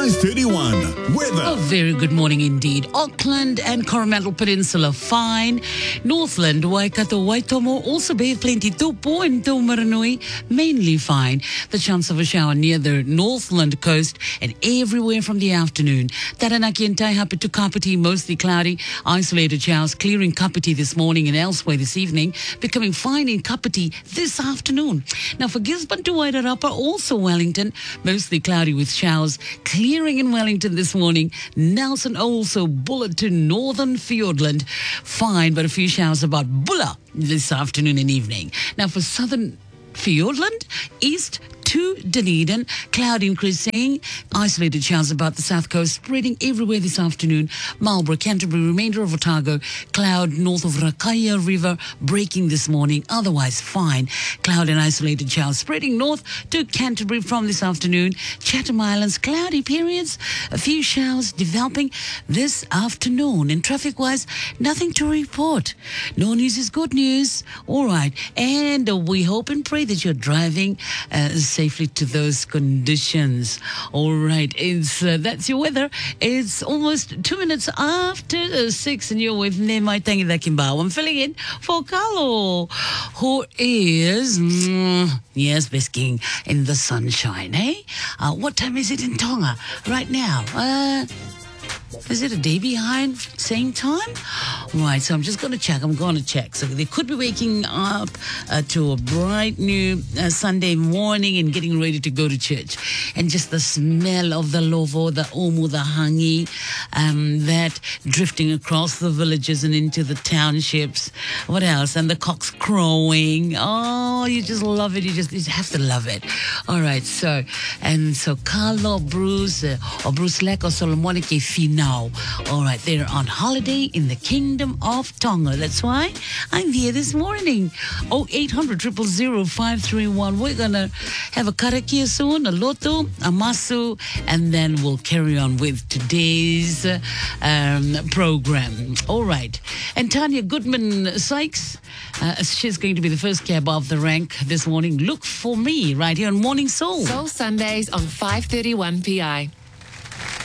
5:31. Weather. A very good morning indeed. Auckland and Coromandel Peninsula, fine. Northland, Waikato, Waitomo, also Bay of Plenty, Taupo and Taumaranui, mainly fine. The chance of a shower near the Northland coast and everywhere from the afternoon. Taranaki and Taihape to Kapiti, mostly cloudy. Isolated showers clearing Kapiti this morning and elsewhere this evening, becoming fine in Kapiti this afternoon. Now for Gisborne to Wairarapa, also Wellington, mostly cloudy with showers clearing in Wellington this morning. Nelson also Bulla to Northern Fiordland, fine, but a few showers about Bulla this afternoon and evening. Now for Southern Fiordland, east to Dunedin, cloud increasing, isolated showers about the south coast, spreading everywhere this afternoon. Marlborough, Canterbury, remainder of Otago, cloud north of Rakaia River, breaking this morning, otherwise fine. Cloud and isolated showers spreading north to Canterbury from this afternoon. Chatham Islands, cloudy periods, a few showers developing this afternoon. And traffic-wise, nothing to report. No news is good news. All right, and we hope and pray that you're driving safely to those conditions. All right, that's your weather. It's almost 2 minutes after 6 and you're with me, my Tangi Dakimbao. I'm filling in for Carlo, who is, basking in the sunshine, eh? What time is it in Tonga right now? Is it a day behind? Same time? Right, so I'm just going to check. So they could be waking up to a bright new Sunday morning and getting ready to go to church. And just the smell of the lovo, the omu, the hangi, that drifting across the villages and into the townships. What else? And the cocks crowing. Oh, you just love it. You have to love it. All right, so Carlo, Bruce, or Bruce Leck or Solomonic Finau. All right, they're on holiday in the Kingdom of Tonga. That's why I'm here this morning. 0800 000 531. We're going to have a karakia soon, a loto, a masu, and then we'll carry on with today's program. All right. And Tanya Goodman Sykes, she's going to be the first cab off the rank this morning. Look for me right here on Morning Soul. Soul Sundays on 531 PI.